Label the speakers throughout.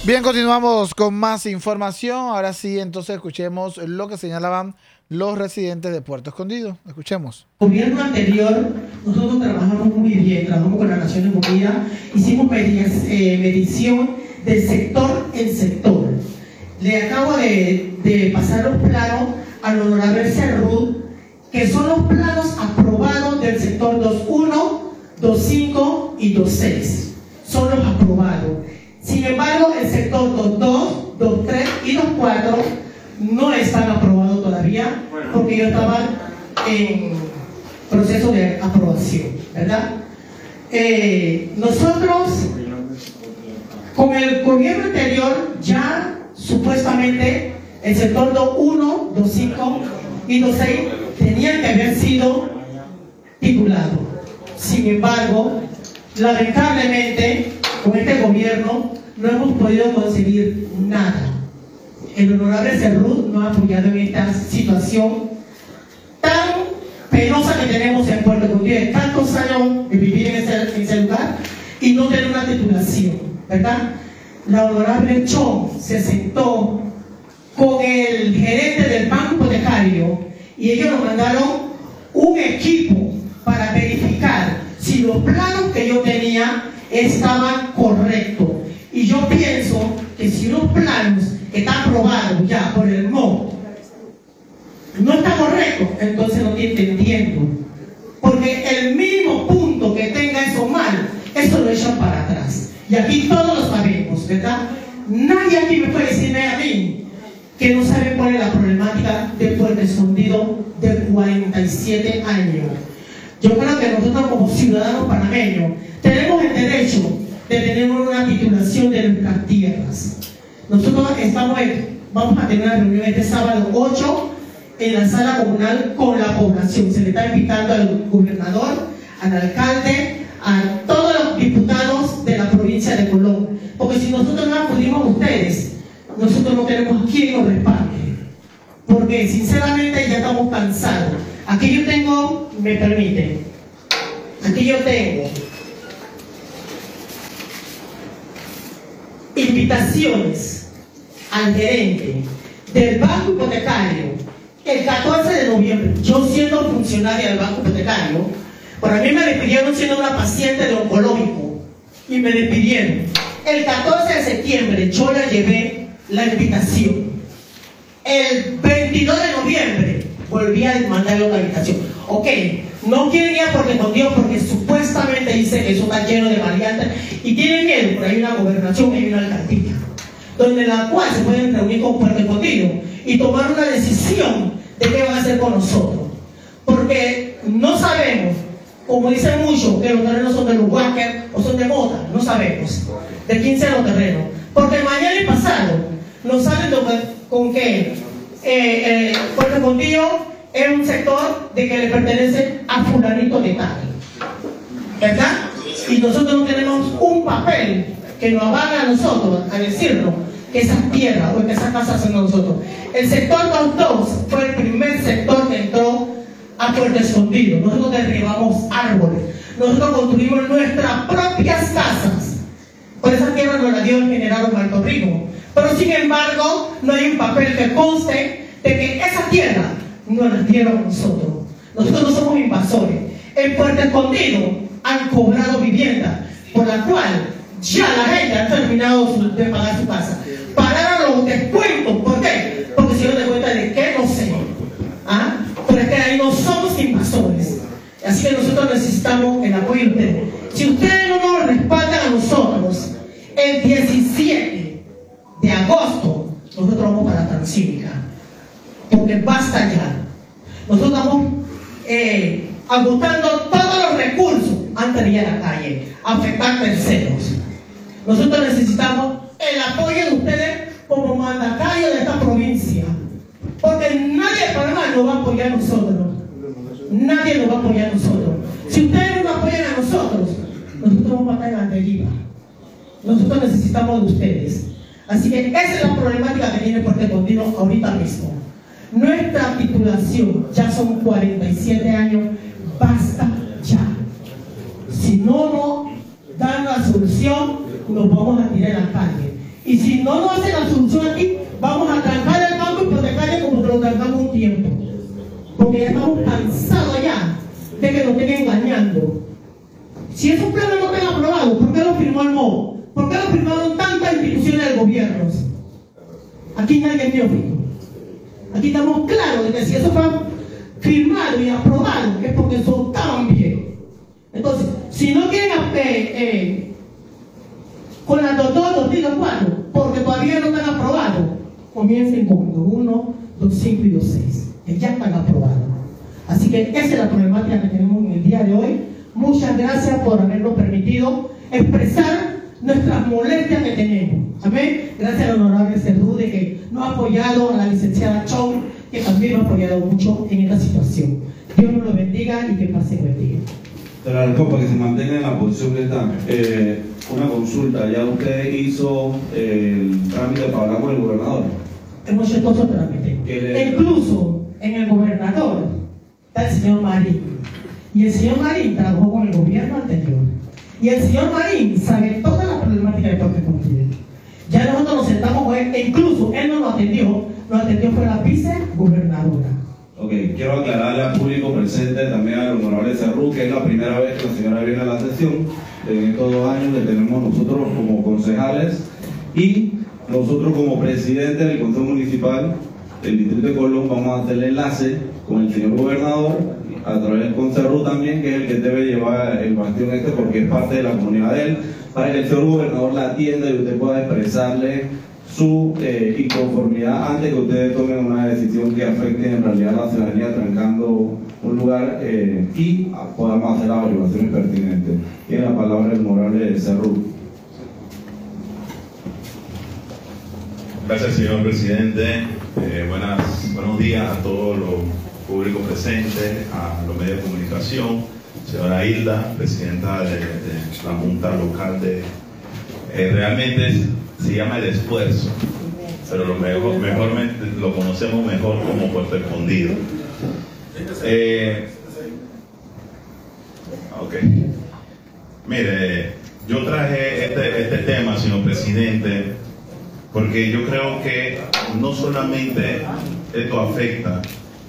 Speaker 1: Bien, continuamos con más información. Ahora sí, entonces escuchemos lo que señalaban los residentes de Puerto Escondido. Escuchemos.
Speaker 2: El gobierno anterior, nosotros trabajamos muy bien, trabajamos con las Naciones Unidas, hicimos medición de sector en sector. Le acabo de pasar los planos al honorable Cerrut, que son los planos aprobados del sector 2.1, 2.5 y 2.6. Son los aprobados. Sin embargo, el sector 2.2, 2.3 y 2.4 no están aprobados todavía, porque yo estaba en proceso de aprobación, ¿verdad? Nosotros, con el gobierno anterior, ya supuestamente el sector 2.1, 2.5 y 2.6 tenían que haber sido titulados. Sin embargo, lamentablemente, con este gobierno no hemos podido conseguir nada. El honorable Cerrut nos ha apoyado en esta situación tan penosa que tenemos en Puerto Escondido, de tantos años de vivir en ese lugar y no tener una titulación, ¿verdad? La honorable Chong se sentó con el gerente del banco hipotecario y ellos nos mandaron un equipo para verificar si los planos que yo tenía estaban correctos. Y yo pienso que si unos planos que están aprobados ya por el MOB no está correcto, entonces no estoy entendiendo. Porque el mínimo punto que tenga eso mal, eso lo echan para atrás. Y aquí todos lo sabemos, ¿verdad? Nadie aquí me puede decirme a mí que no sabe cuál es la problemática de Puerto Escondido de 47 años. Yo creo que nosotros como ciudadanos panameños tenemos el derecho de tener una titulación de nuestras tierras. Nosotros vamos a tener una reunión este sábado 8 en la sala comunal con la población. Se le está invitando al gobernador, al alcalde, a todos los diputados de la provincia de Colón. Porque si nosotros no acudimos a ustedes, nosotros no tenemos a quien nos respalde. Porque sinceramente ya estamos cansados. Aquí yo tengo, me permite, aquí yo tengo invitaciones al gerente del banco hipotecario el 14 de noviembre. Yo siendo funcionaria del banco hipotecario, por a mí me despidieron siendo una paciente de oncológico y me despidieron. El 14 de septiembre yo le llevé la invitación. El 22 de noviembre volví a mandarle otra invitación. Ok, no quieren ir a Puerto Escondido porque supuestamente dice que eso está lleno de variantes y tienen miedo, pero hay una gobernación, hay una alcaldía, donde la cual se pueden reunir con Puerto Escondido y tomar una decisión de qué van a hacer con nosotros. Porque no sabemos, como dicen muchos, que los terrenos son de los Walker o son de Mota, no sabemos de quién sean los terrenos. Porque mañana y pasado nos salen con que Puerto Escondido es un sector de que le pertenece a fulanito de tal, ¿verdad? Y nosotros no tenemos un papel que nos avala a nosotros a decirnos que esas tierras o que esas casas son de nosotros. El sector 2.2 fue el primer sector que entró a Puerto Escondido. Nosotros derribamos árboles, nosotros construimos nuestras propias casas. Por esa tierra nos la dio el general Marco Rigo. Pero sin embargo, no hay un papel que conste de que esa tierra nos la dieron a nosotros. Nosotros no somos invasores. En Puerto Escondido han cobrado vivienda, por la cual ya la gente ha terminado de pagar su casa. Pararon los descuentos. ¿Por qué? Porque si no te cuenta de qué, no sé. ¿Ah? Pero es que ahí no somos invasores. Así que nosotros necesitamos el apoyo de ustedes. Si ustedes no nos respaldan a nosotros, el 17 de agosto nosotros vamos para la Transísmica. Porque basta ya. Nosotros estamos agotando todos los recursos antes de ir a la calle, afectar terceros. Nosotros necesitamos el apoyo de ustedes como mandatario de esta provincia. Porque nadie de Panamá nos va a apoyar a nosotros. Nadie nos va a apoyar a nosotros. Si ustedes no nos apoyan a nosotros, nosotros vamos a estar en la deriva. Nosotros necesitamos de ustedes. Así que esa es la problemática que tiene Puerto Escondido ahorita mismo. Nuestra titulación, ya son 47 años, basta ya. Si no nos dan la solución, nos vamos a tirar a la calle. Y si no nos hacen la solución aquí, vamos a trancar el banco hipotecario como lo trancamos un tiempo. Porque ya estamos cansados ya de que nos estén engañando. Si esos planes no están aprobados, ¿por qué los firmó el MOB? ¿Por qué los firmaron tantas instituciones del gobierno? Aquí nadie es neófito. Aquí estamos claros de que si eso fue firmado y aprobado, es porque eso estaban bien. Entonces, si no quieren con las 2, 3 y 4, porque todavía no están aprobados, comiencen con 1, 2, 5 y 2, 6, que ya están aprobados. Así que esa es la problemática que tenemos en el día de hoy. Muchas gracias por habernos permitido expresar nuestras molestias que tenemos. Amén. Gracias al honorable Cerrude que nos ha apoyado, a la licenciada Chong, que también nos ha apoyado mucho en esta situación. Dios nos lo bendiga y que pase buen día.
Speaker 3: Te lo agradezco para que se mantenga en la posición que está. Una consulta, ¿ya usted hizo el trámite para hablar con el gobernador?
Speaker 2: Hemos hecho todo el trámite. Incluso en el gobernador está el señor Marín. Y el señor Marín trabajó con el gobierno anterior. Y el señor Marín sabe toda la problemática de Puerto Contigo. Ya nosotros nos sentamos con él, e incluso él no nos atendió fue la vicegobernadora.
Speaker 3: Ok, quiero aclararle al público presente, también al honorable Cerru, que es la primera vez que la señora viene a la sesión, en estos 2 años que tenemos nosotros como concejales y nosotros como presidente del Consejo Municipal del Distrito de Colón vamos a hacer el enlace con el señor gobernador a través del Consejo también, que es el que debe llevar el bastión porque es parte de la comunidad de él, para que el señor gobernador la atienda y usted pueda expresarle su inconformidad antes que ustedes tomen una decisión que afecte en realidad a la ciudadanía trancando un lugar y podamos hacer las averiguaciones pertinentes. Tiene la palabra el honorable Cerru.
Speaker 4: Gracias, señor presidente. Buenos días a todos los públicos presentes, a los medios de comunicación, señora Hilda, presidenta de la Junta Local de... realmente se llama El Esfuerzo, pero mejor lo conocemos mejor como Puerto Escondido. Mire, yo traje este tema, señor presidente, porque yo creo que no solamente esto afecta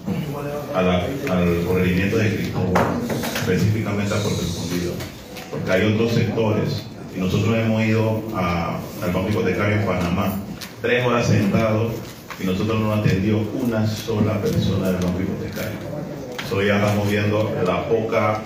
Speaker 4: al corregimiento de Cristóbal, específicamente a Puerto Escondido, porque hay otros sectores, y nosotros hemos ido al Banco Hipotecario en Panamá, 3 horas sentados, y nosotros no nos atendió una sola persona del Banco Hipotecario. Eso ya estamos viendo la poca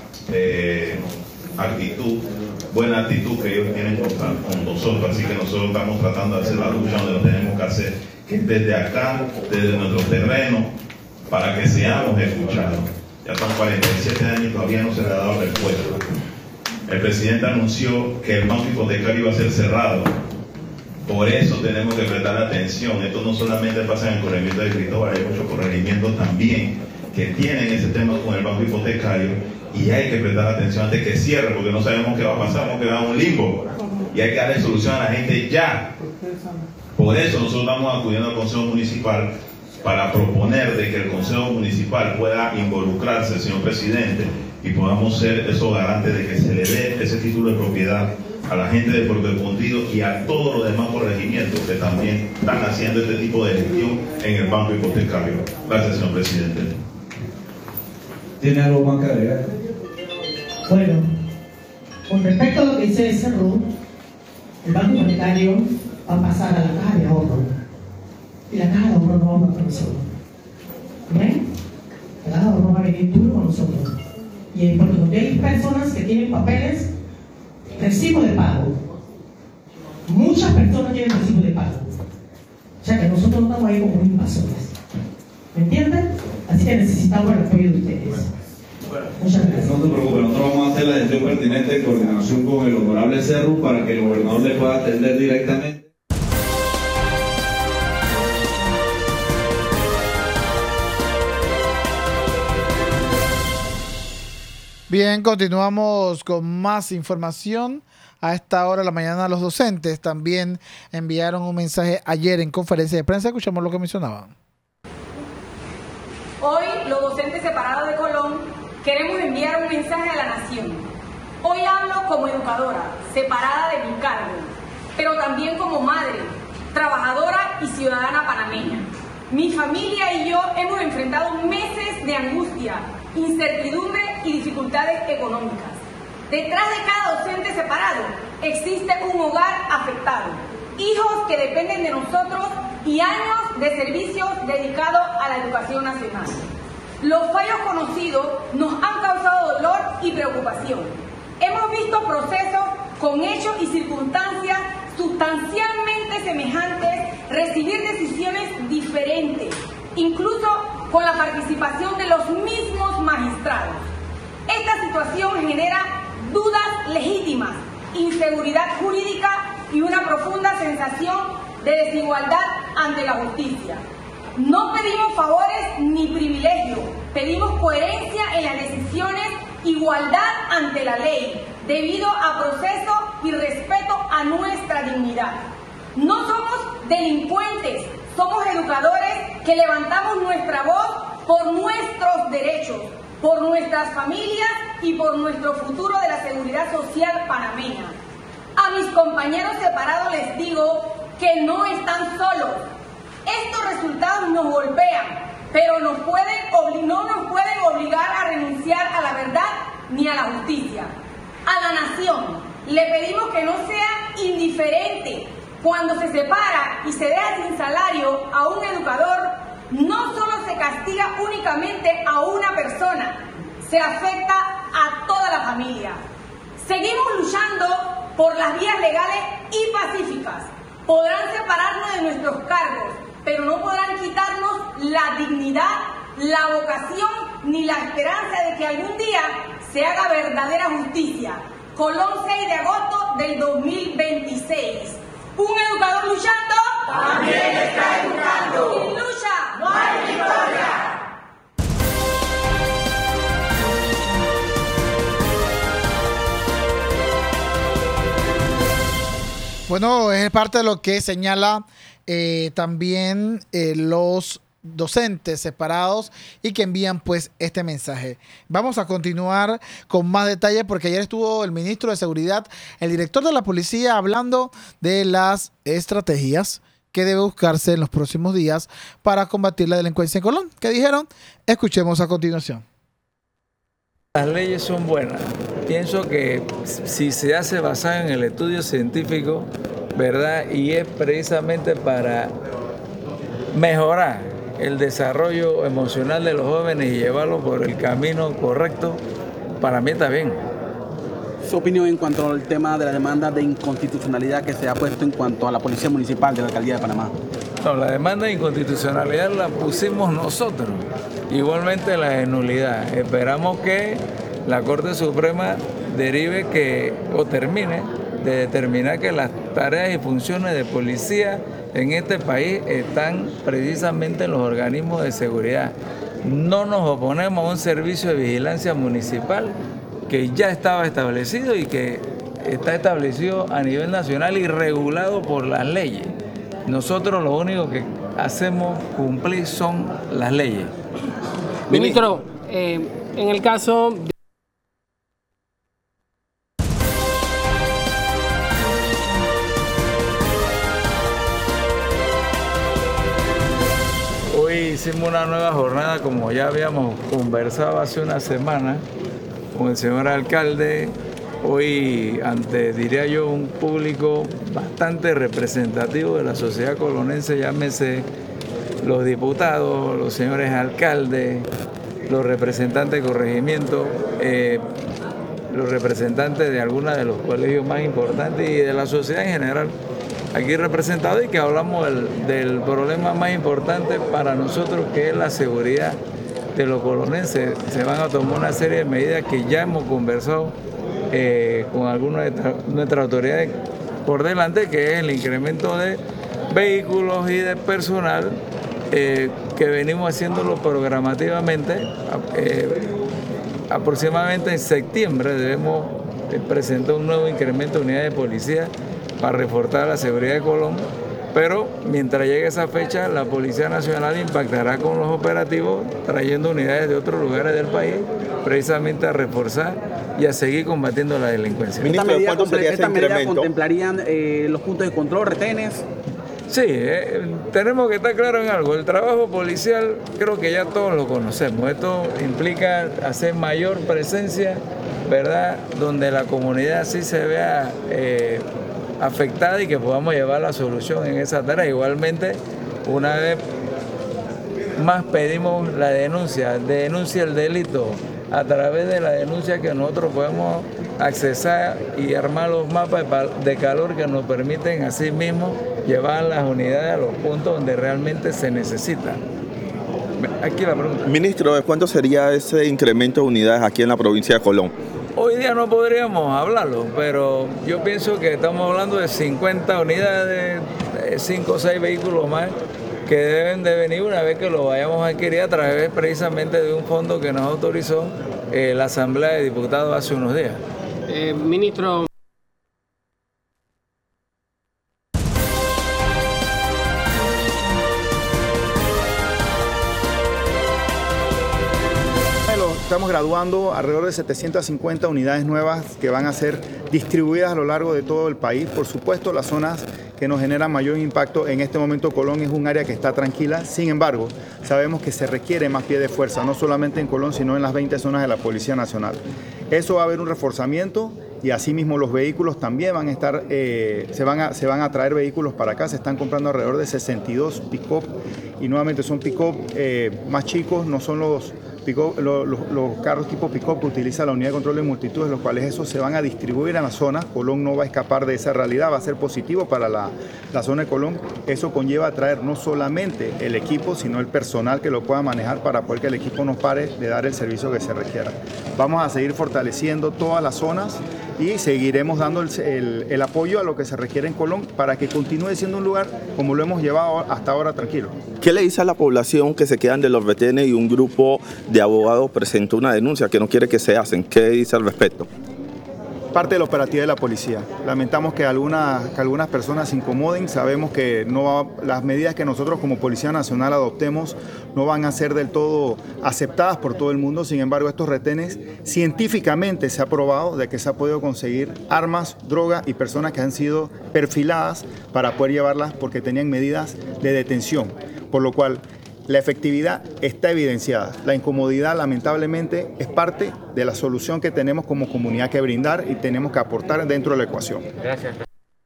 Speaker 4: buena actitud que ellos tienen con nosotros, así que nosotros estamos tratando de hacer la lucha donde lo tenemos que hacer, que desde acá, desde nuestro terreno, para que seamos escuchados. Ya son 47 años y todavía no se le ha dado respuesta. El presidente anunció que el banco hipotecario iba a ser cerrado. Por eso tenemos que prestar atención. Esto no solamente pasa en el corregimiento de Cristóbal, hay muchos corregimientos también que tienen ese tema con el banco hipotecario y hay que prestar atención antes que cierre, porque no sabemos qué va a pasar, porque va a un limbo y hay que darle solución a la gente ya. Por eso nosotros estamos acudiendo al Consejo Municipal para proponer de que el Consejo Municipal pueda involucrarse, señor presidente, y podamos ser esos garantes de que se le dé ese título de propiedad a la gente de Puerto Escondido y a todos los demás corregimientos que también están haciendo este tipo de gestión en el banco hipotecario. Gracias, señor presidente.
Speaker 3: ¿Tiene algo más que agregar?
Speaker 2: Bueno, con respecto a lo que dice Cerru, el banco hipotecario va a pasar a la caja de ahorro. Y la caja de ahorro no va a con nosotros. ¿Ven? La caja de ahorro va a venir duro con nosotros. Y en Puerto Rico hay personas que tienen papeles, recibo de pago. Muchas personas tienen recibo de pago. O sea que nosotros no estamos ahí como invasores. ¿Me entienden? Así que necesitamos el apoyo de ustedes. Muchas gracias.
Speaker 3: No se preocupe, nosotros vamos a hacer la gestión pertinente en coordinación con el honorable Cerru para que el gobernador le pueda atender directamente.
Speaker 1: Bien, continuamos con más información. A esta hora de la mañana los docentes también enviaron un mensaje ayer en conferencia de prensa. Escuchamos lo que mencionaban.
Speaker 5: Hoy, los docentes separados de Colón, queremos enviar un mensaje a la nación. Hoy hablo como educadora, separada de mi cargo, pero también como madre, trabajadora y ciudadana panameña. Mi familia y yo hemos enfrentado meses de angustia, incertidumbre y dificultades económicas. Detrás de cada docente separado existe un hogar afectado, hijos que dependen de nosotros y años de servicios dedicados a la educación nacional. Los fallos conocidos nos han causado dolor y preocupación. Hemos visto procesos con hechos y circunstancias sustancialmente semejantes recibir decisiones diferentes, incluso con la participación de los mismos magistrados. Esta situación genera dudas legítimas, inseguridad jurídica y una profunda sensación de desigualdad ante la justicia. No pedimos favores ni privilegios, pedimos coherencia en las decisiones, igualdad ante la ley, debido a proceso y respeto a nuestra dignidad. No somos delincuentes, somos educadores que levantamos nuestra voz por nuestros derechos, por nuestras familias y por nuestro futuro de la seguridad social panameña. A mis compañeros separados les digo que no están solos. Estos resultados nos golpean, pero no nos pueden obligar a renunciar a la verdad ni a la justicia. A la nación le pedimos que no sea indiferente cuando se separa y se deja sin salario a un educador. No solo se castiga únicamente a una persona, se afecta a toda la familia. Seguimos luchando por las vías legales y pacíficas. Podrán separarnos de nuestros cargos, pero no podrán quitarnos la dignidad, la vocación ni la esperanza de que algún día se haga verdadera justicia. Colón, 6 de agosto del 2026. Un educador luchando también está educando. Sin lucha no hay victoria.
Speaker 1: Bueno, es parte de lo que señala también los docentes separados y que envían pues este mensaje. Vamos a continuar con más detalles porque ayer estuvo el ministro de Seguridad, el director de la policía, hablando de las estrategias que debe buscarse en los próximos días para combatir la delincuencia en Colón. ¿Qué dijeron? Escuchemos a continuación.
Speaker 6: Las leyes son buenas. Pienso que si se hace basado en el estudio científico, ¿verdad? Y es precisamente para mejorar el desarrollo emocional de los jóvenes y llevarlos por el camino correcto, para mí está bien.
Speaker 7: Su opinión en cuanto al tema de la demanda de inconstitucionalidad que se ha puesto en cuanto a la Policía Municipal de la Alcaldía de Panamá.
Speaker 6: No, la demanda de inconstitucionalidad la pusimos nosotros, igualmente la de nulidad. Esperamos que la Corte Suprema derive o termine de determinar que las tareas y funciones de policía en este país están precisamente en los organismos de seguridad. No nos oponemos a un servicio de vigilancia municipal que ya estaba establecido y que está establecido a nivel nacional y regulado por las leyes. Nosotros lo único que hacemos cumplir son las leyes.
Speaker 8: Ministro, en el caso...
Speaker 6: Hoy hicimos una nueva jornada, como ya habíamos conversado hace una semana, con el señor alcalde. Hoy, diría yo, un público bastante representativo de la sociedad colonense, llámese los diputados, los señores alcaldes, los representantes de corregimiento, los representantes de algunos de los colegios más importantes y de la sociedad en general, aquí representados, y que hablamos del problema más importante para nosotros, que es la seguridad de los colonenses. Se van a tomar una serie de medidas que ya hemos conversado con algunas de nuestras autoridades por delante, que es el incremento de vehículos y de personal, que venimos haciéndolo programativamente. Aproximadamente en septiembre debemos presentar un nuevo incremento de unidades de policía para reforzar la seguridad de Colón, pero mientras llegue esa fecha, la Policía Nacional impactará con los operativos, trayendo unidades de otros lugares del país, precisamente a reforzar y a seguir combatiendo la delincuencia.
Speaker 7: ¿Esta medida contemplarían los puntos de control, retenes?
Speaker 6: Sí, tenemos que estar claros en algo. El trabajo policial creo que ya todos lo conocemos. Esto implica hacer mayor presencia, ¿verdad? Donde la comunidad sí se vea afectada y que podamos llevar la solución en esa tarea. Igualmente, una vez más pedimos la denuncia el delito a través de la denuncia que nosotros podemos accesar y armar los mapas de calor que nos permiten así mismo llevar las unidades a los puntos donde realmente se necesitan. Aquí la pregunta.
Speaker 9: Ministro, ¿de cuánto sería ese incremento de unidades aquí en la provincia de Colón?
Speaker 6: Hoy día no podríamos hablarlo, pero yo pienso que estamos hablando de 50 unidades, 5 o 6 vehículos más que deben de venir una vez que lo vayamos a adquirir a través precisamente de un fondo que nos autorizó la Asamblea de Diputados hace unos días.
Speaker 8: Ministro.
Speaker 10: Estamos graduando alrededor de 750 unidades nuevas que van a ser distribuidas a lo largo de todo el país. Por supuesto, las zonas que nos generan mayor impacto en este momento, Colón es un área que está tranquila. Sin embargo, sabemos que se requiere más pie de fuerza, no solamente en Colón, sino en las 20 zonas de la Policía Nacional. Eso va a haber un reforzamiento y asimismo los vehículos también van a estar, se van a traer vehículos para acá. Se están comprando alrededor de 62 pick-up y nuevamente son pick-up más chicos, no son los carros tipo pick-up que utiliza la unidad de control de multitudes, los cuales esos se van a distribuir en la zona. Colón no va a escapar de esa realidad, va a ser positivo para la zona de Colón. Eso conlleva traer no solamente el equipo, sino el personal que lo pueda manejar para poder que el equipo no pare de dar el servicio que se requiera. Vamos a seguir fortaleciendo todas las zonas y seguiremos dando el apoyo a lo que se requiere en Colón para que continúe siendo un lugar como lo hemos llevado hasta ahora tranquilo.
Speaker 9: ¿Qué le dice a la población que se quedan de los retenes y un grupo de abogados presentó una denuncia que no quiere que se hacen? ¿Qué dice al respecto?
Speaker 10: Parte de la operativa de la policía. Lamentamos que algunas personas se incomoden. Sabemos que las medidas que nosotros como Policía Nacional adoptemos no van a ser del todo aceptadas por todo el mundo. Sin embargo, estos retenes científicamente se ha probado de que se ha podido conseguir armas, droga y personas que han sido perfiladas para poder llevarlas porque tenían medidas de detención. Por lo cual, la efectividad está evidenciada. La incomodidad, lamentablemente, es parte de la solución que tenemos como comunidad que brindar y tenemos que aportar dentro de la ecuación.
Speaker 8: Gracias.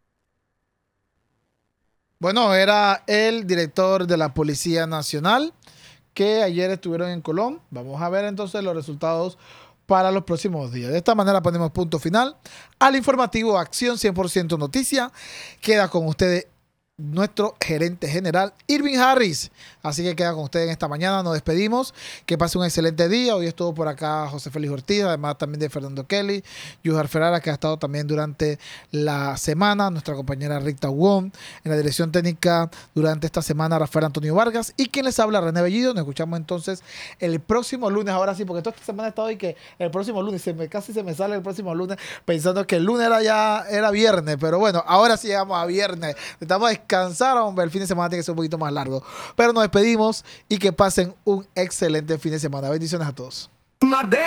Speaker 1: Bueno, era el director de la Policía Nacional que ayer estuvieron en Colón. Vamos a ver entonces los resultados para los próximos días. De esta manera ponemos punto final al informativo Acción 100% Noticia. Queda con ustedes nuestro gerente general, Irving Harris. Así que queda con ustedes en esta mañana. Nos despedimos. Que pase un excelente día. Hoy estuvo por acá José Félix Ortiz, además también de Fernando Kelly, Yujar Ferrara, que ha estado también durante la semana, nuestra compañera Rita Wong, en la dirección técnica durante esta semana, Rafael Antonio Vargas, y quien les habla, René Bellido. Nos escuchamos entonces el próximo lunes, ahora sí, porque toda esta semana he estado y que el próximo lunes, casi se me sale el próximo lunes, pensando que el lunes era viernes, pero bueno, ahora sí llegamos a viernes. Estamos descansar, hombre, el fin de semana tiene que ser un poquito más largo. Pero nos despedimos y que pasen un excelente fin de semana. Bendiciones a todos.